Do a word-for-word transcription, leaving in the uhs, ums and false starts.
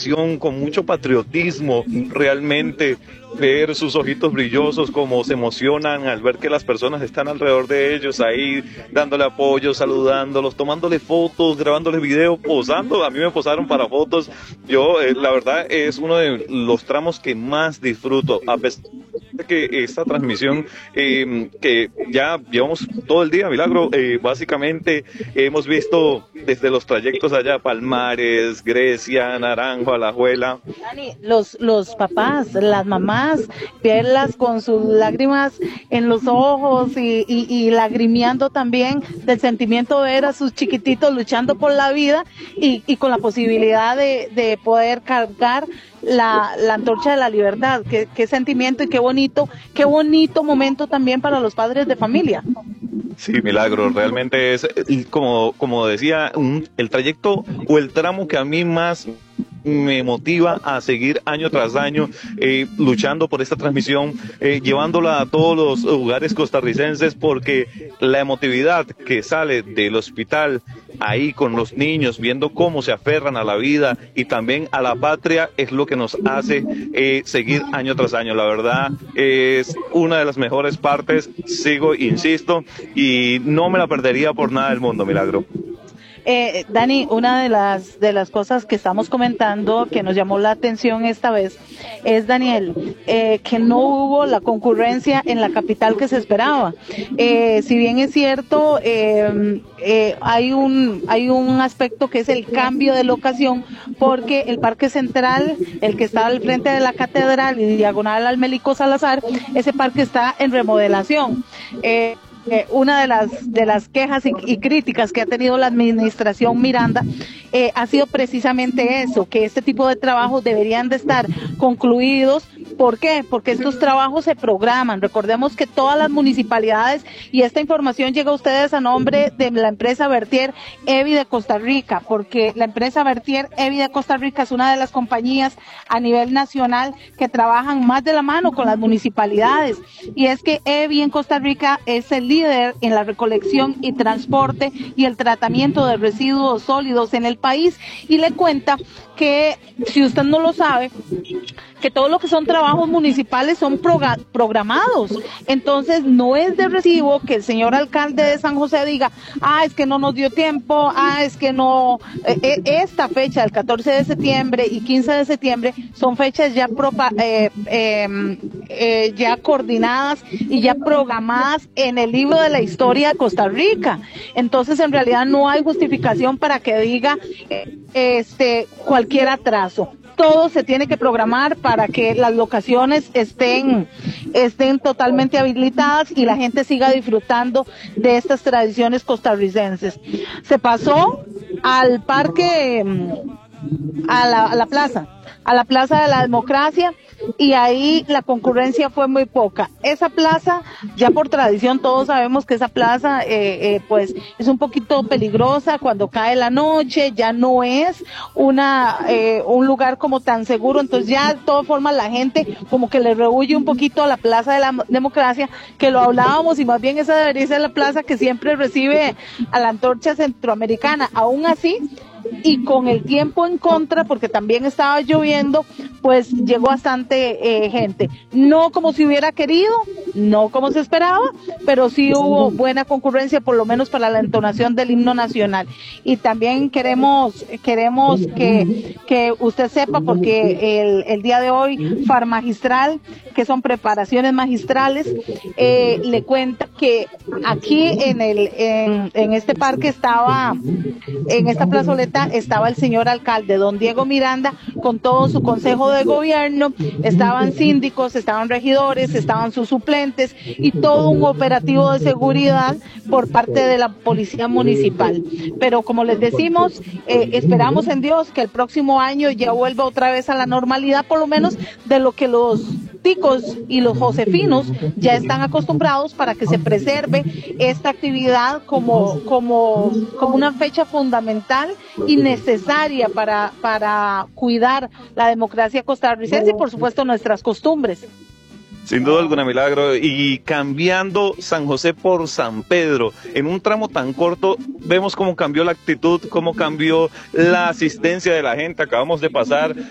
emoción, con mucho patriotismo, realmente ver sus ojitos brillosos, como se emocionan al ver que las personas están alrededor de ellos ahí, dándole apoyo, saludándolos, tomándole fotos, grabándole videos, posando. A mí me posaron para fotos. Yo, eh, la verdad, es uno de los tramos que más disfruto, a pesar de que esta transmisión, eh, que ya llevamos todo el día, Milagro, eh, básicamente hemos visto desde los trayectos allá, Palmares, Grecia, Naranjo, Alajuela. Dani, los, los papás, las mamás, verlas con sus lágrimas en los ojos y, y, y lagrimeando también del sentimiento de ver a sus chiquititos luchando por la vida y, y con la posibilidad de, de poder cargar la, la antorcha de la libertad. Qué, qué sentimiento y qué bonito, qué bonito momento también para los padres de familia. Sí, Milagro, realmente es, como, como decía, un, el trayecto o el tramo que a mí más me motiva a seguir año tras año eh, luchando por esta transmisión, eh, llevándola a todos los lugares costarricenses, porque la emotividad que sale del hospital ahí con los niños, viendo cómo se aferran a la vida y también a la patria, es lo que nos hace eh, seguir año tras año. La verdad es una de las mejores partes, sigo, insisto, y no me la perdería por nada del mundo, Milagro. Eh, Dani, una de las de las cosas que estamos comentando que nos llamó la atención esta vez es, Daniel, eh, que no hubo la concurrencia en la capital que se esperaba. Eh, si bien es cierto, eh, eh, hay un hay un aspecto que es el cambio de locación, porque el Parque Central, el que está al frente de la Catedral y diagonal al Mélico Salazar, ese parque está en remodelación. Eh, Eh, una de las de las quejas y, y críticas que ha tenido la administración Miranda eh, ha sido precisamente eso, que este tipo de trabajos deberían de estar concluidos. ¿Por qué? Porque estos trabajos se programan. Recordemos que todas las municipalidades, y esta información llega a ustedes a nombre de la empresa Bertier Evi de Costa Rica, porque la empresa Bertier Evi de Costa Rica es una de las compañías a nivel nacional que trabajan más de la mano con las municipalidades, y es que Evi en Costa Rica es el líder en la recolección y transporte y el tratamiento de residuos sólidos en el país, y le cuenta que, si usted no lo sabe, que todo lo que son trabajos municipales son programados. Entonces no es de recibo que el señor alcalde de San José diga, ah, es que no nos dio tiempo, ah, es que no, eh, esta fecha, el catorce de septiembre y quince de septiembre, son fechas ya propa, eh, eh, eh, ya coordinadas y ya programadas en el libro de la historia de Costa Rica. Entonces en realidad no hay justificación para que diga eh, este cualquier atraso. Todo se tiene que programar para que las locaciones estén, estén totalmente habilitadas y la gente siga disfrutando de estas tradiciones costarricenses. Se pasó al parque, a la, a la plaza, a la Plaza de la Democracia, y ahí la concurrencia fue muy poca. Esa plaza, ya por tradición todos sabemos que esa plaza eh, eh, pues es un poquito peligrosa cuando cae la noche, ya no es una eh, un lugar como tan seguro, entonces ya de todas formas la gente como que le rehuye un poquito a la Plaza de la Democracia, que lo hablábamos, y más bien esa debería ser la plaza que siempre recibe a la antorcha centroamericana. Aún así, y con el tiempo en contra, porque también estaba lloviendo, pues llegó bastante eh, gente. No como se hubiera querido, no como se esperaba, pero sí hubo buena concurrencia, por lo menos para la entonación del himno nacional. Y también queremos queremos que, que usted sepa, porque el, el día de hoy, Farmagistral, que son preparaciones magistrales, eh, le cuenta que aquí en el en, en este parque estaba, en esta plazoleta, estaba el señor alcalde, don Diego Miranda, con todo su consejo de gobierno, estaban síndicos, estaban regidores, estaban sus suplentes y todo un operativo de seguridad por parte de la policía municipal. Pero como les decimos, eh, esperamos en Dios que el próximo año ya vuelva otra vez a la normalidad, por lo menos de lo que los ticos y los josefinos ya están acostumbrados, para que se preserve esta actividad como, como, como una fecha fundamental y necesaria para, para cuidar la democracia costarricense y por supuesto nuestras costumbres. Sin duda alguna, Milagro, y cambiando San José por San Pedro, en un tramo tan corto, vemos cómo cambió la actitud, cómo cambió la asistencia de la gente. Acabamos de pasar